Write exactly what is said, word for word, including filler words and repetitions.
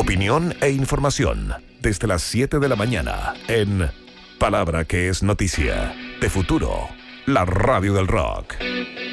Opinión e información desde las siete de la mañana en Palabra que es noticia. De Futuro, la radio del rock.